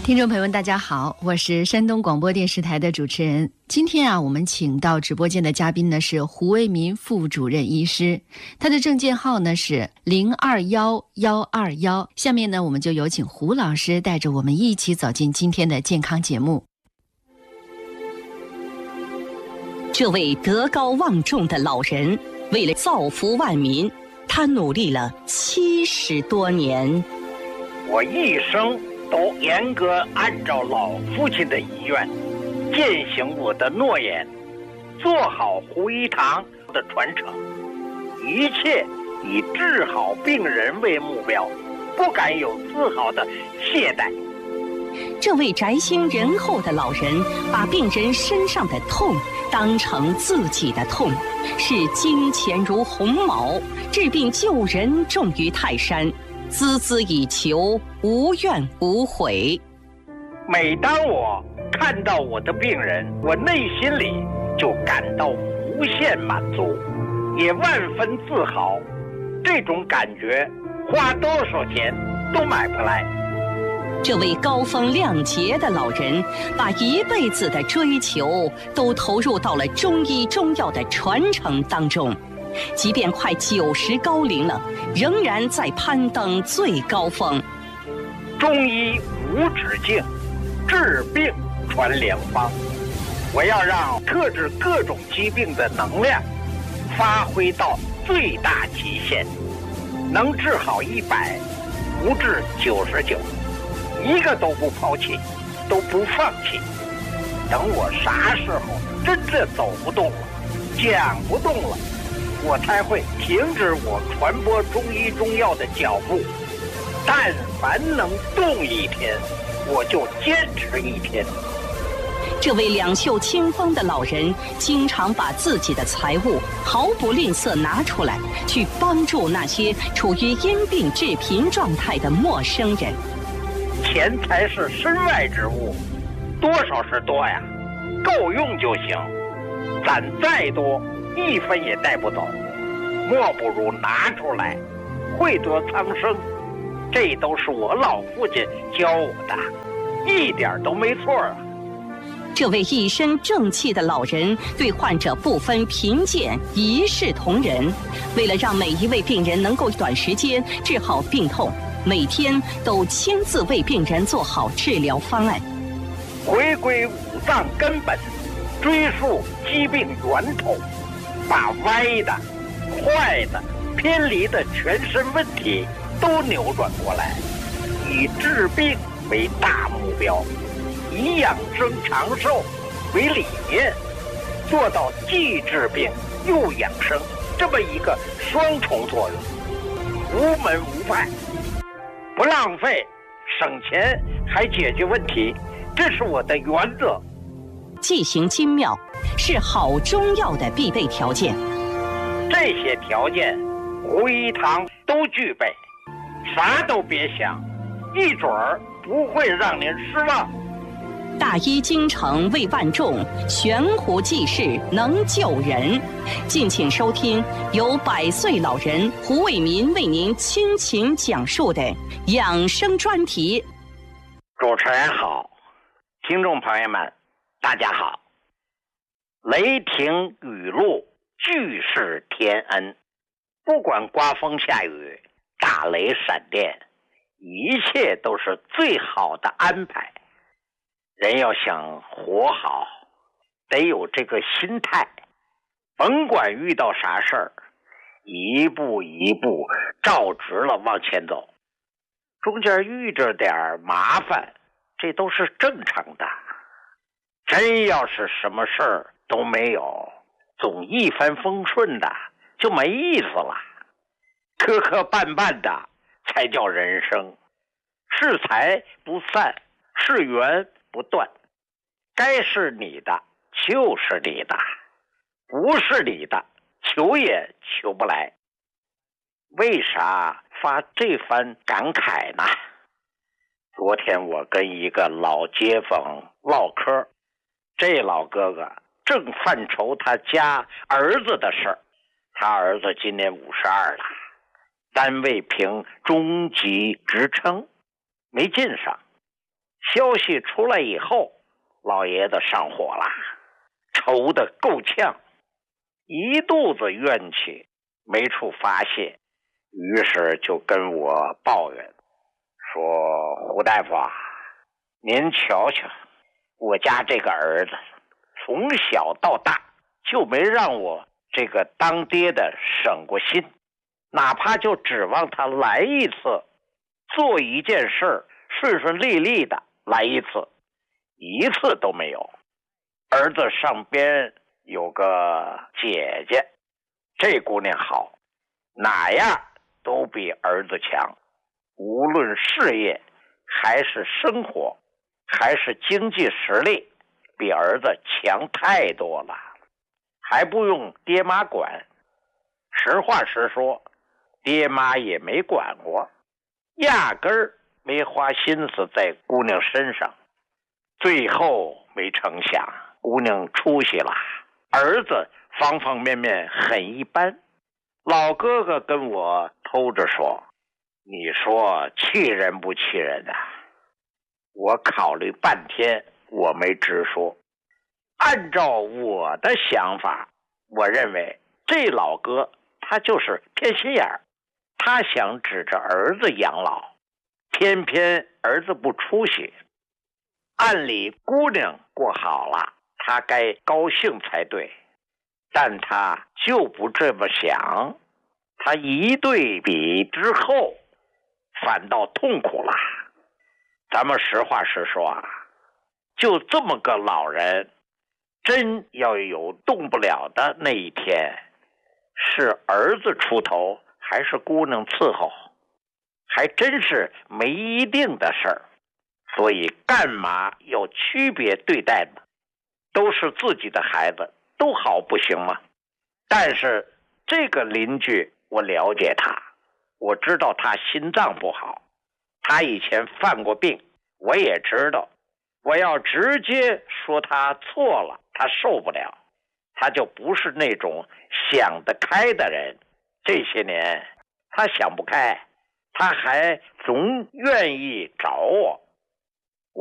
听众朋友们大家好，我是山东广播电视台的主持人。今天我们请到直播间的嘉宾呢是胡为民副主任医师，他的证件号呢是021121。下面呢我们就有请胡老师带着我们一起走进今天的健康节目。 这位德高望重的老人为了造福万民，他努力了70多年。 我一生都严格按照老父亲的遗愿，践行我的诺言，做好胡一堂的传承，一切以治好病人为目标，不敢有丝毫的懈怠。 这位宅心仁厚的老人把病人身上的痛当成自己的痛，视金钱如鸿毛，治病救人重于泰山，孜孜以求，无怨无悔。 每当我看到我的病人，我内心里就感到无限满足，也万分自豪。这种感觉花多少钱都买不来。 这位高风亮节的老人把一辈子的追求都投入到了中医中药的传承当中，即便快90高龄了，仍然在攀登最高峰。 中医无止境，治病传良方。我要让特治各种疾病的能量发挥到最大极限，能治好100，不治99，一个都不抛弃，都不放弃。等我啥时候真的走不动了，讲不动了，我才会停止我传播中医中药的脚步。但凡能动一天，我就坚持一天。 这位两袖清风的老人经常把自己的财物毫不吝啬拿出来，去帮助那些处于因病致贫状态的陌生人。 钱财是身外之物，多少是多呀，够用就行。攒再多1分也带不走，莫不如拿出来，惠泽苍生。这都是我老父亲教我的，一点都没错啊。 这位一身正气的老人对患者不分贫贱，一视同仁。为了让每一位病人能够短时间治好病痛，每天都亲自为病人做好治疗方案。 回归五脏根本，追溯疾病源头，把歪的、坏的、偏离的全身问题都扭转过来，以治病为大目标，以养生长寿为理念，做到既治病又养生这么一个双重作用，无门无派，不浪费，省钱还解决问题，这是我的原则。 剂行精妙是好中药的必备条件， 这些条件胡一堂都具备，啥都别想，一准儿不会让您失望。 大医精诚为万众，悬壶济世能救人。敬请收听由100岁老人胡为民为您倾情讲述的养生专题。 主持人好，听众朋友们大家好。雷霆雨露俱是天恩，不管刮风下雨，打雷闪电，一切都是最好的安排。人要想活好，得有这个心态，甭管遇到啥事儿，一步一步照直了往前走，中间遇着点麻烦，这都是正常的。真要是什么事儿都没有，总一帆风顺的，就没意思了。磕磕绊绊的才叫人生，是财不散，是缘不断，该是你的就是你的，不是你的求也求不来。为啥发这番感慨呢？昨天我跟一个老街坊唠嗑，这老哥哥正犯愁他家儿子的事儿。他儿子今年52了，单位评中级职称没进上， 消息出来以后，老爷子上火了，愁得够呛，一肚子怨气，没处发泄，于是就跟我抱怨说：“胡大夫啊，您瞧瞧，我家这个儿子从小到大就没让我这个当爹的省过心，哪怕就指望他来一次，做一件事顺顺利利的来一次，一次都没有。儿子上边有个姐姐，这姑娘好，哪样都比儿子强，无论事业还是生活还是经济实力，比儿子强太多了，还不用爹妈管。实话实说，爹妈也没管过，压根儿没花心思在姑娘身上。最后没成想，姑娘出息了，儿子方方面面很一般。老哥哥跟我偷着说，你说气人不气人啊？我考虑半天，我没直说。按照我的想法，我认为这老哥他就是偏心眼儿，他想指着儿子养老，偏偏儿子不出息。按理姑娘过好了，他该高兴才对，但他就不这么想。他一对比之后，反倒痛苦了。咱们实话实说啊，就这么个老人，真要有动不了的那一天，是儿子出头还是姑娘伺候，还真是没一定的事儿。所以干嘛要区别对待呢？都是自己的孩子，都好不行吗？但是这个邻居我了解他，我知道他心脏不好，他以前犯过病，我也知道。我要直接说他错了，他受不了，他就不是那种想得开的人。这些年他想不开，他还总愿意找我，